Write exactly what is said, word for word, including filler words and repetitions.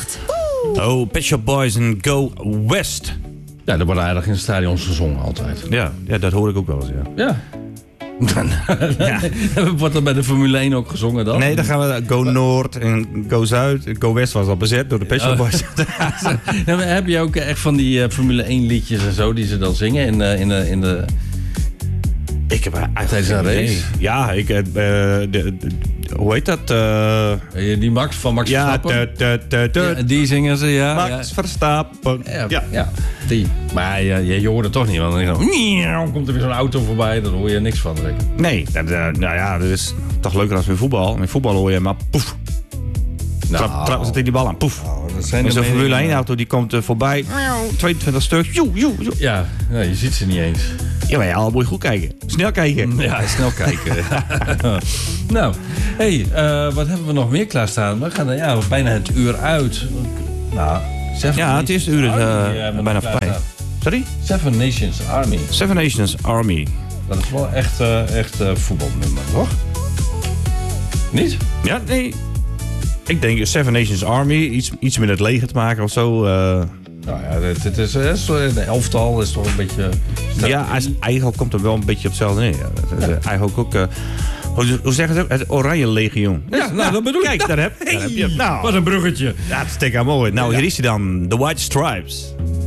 acht. Oh, Pet Shop Boys en Go West. Ja, dat wordt eigenlijk in stadions gezongen altijd. Ja, ja, dat hoor ik ook wel eens, ja. Ja. ja. Wordt dat bij de Formule één ook gezongen dan? Nee, dan gaan we Go Noord en Go Zuid. Go West was al bezet door de Pet Shop Boys. Ja, heb je ook echt van die uh, Formule één liedjes en zo die ze dan zingen in, uh, in, uh, in de... Ik heb eigenlijk tijdens een race? Nee. Ja, ik heb... Uh, de, de, hoe heet dat? Uh, die Max van Max ja, Verstappen? te, te, te, te. Ja, die zingen ze, ja. Max ja. Verstappen. Ja, ja. ja, die. Maar je, je, je hoort het toch niet, want dan zo, komt er weer zo'n auto voorbij, dan hoor je niks van. Denk ik. Nee, dat, uh, nou ja, dat is toch leuker als in voetbal. In voetbal hoor je maar poef. Nou, Trap, trappen ze tegen die bal aan, poef. Nou, dat zijn en zo'n Formule één uh, auto die komt uh, voorbij. tweeëntwintig stuk. Joe, joe, joe. Ja, nou, je ziet ze niet eens. Ja, maar ja, moet je goed kijken. Snel kijken. Ja, snel kijken. Nou, hé, hey, uh, wat hebben we nog meer klaarstaan? We gaan er ja, bijna het uur uit. Nou, Seven ja, het eerste uur is uh, uh, bijna voorbij. Sorry? Seven Nations Army. Seven Nations Army. Dat is wel echt, uh, echt uh, voetbalnummer, toch? Niet? Ja, nee. Ik denk Seven Nations Army, iets, iets met het leger te maken of zo. Uh... Nou ja, het, het is, het is een elftal, is toch een beetje... Ja, eigenlijk komt er wel een beetje op hetzelfde neer. Ja, dat is, ja. uh, eigenlijk ook... Uh, hoe, hoe zeggen ze het ook? Het Oranje Legioen. Ja, nou, dat bedoel ik. Kijk, daar heb, daar heb je. Nou, wat een bruggetje. Ja, het is steeds mooi. Nou, hier is hij dan. The White Stripes.